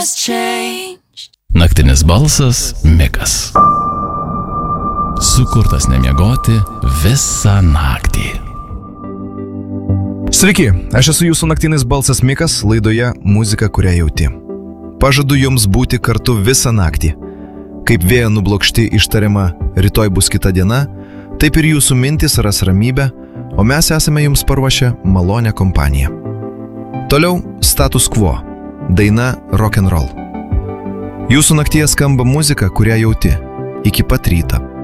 has changed. Naktinis balsas Mikas. Sukurtas nemiegoti visą naktį. Sveiki, aš esu jūsų naktinis balsas Mikas, laidoje Muzika, kurią jauti. Pažadu jums būti kartu visą naktį. Kaip vėjo nublokšti ištariama rytoj bus kita diena, taip ir jūsų mintis ras ramybę, o mes esame jums paruošę malonę kompaniją. Toliau Status Quo, daina Rock and Roll. Jūsų naktyje skamba muzika, kurią jauti, iki pat ryto.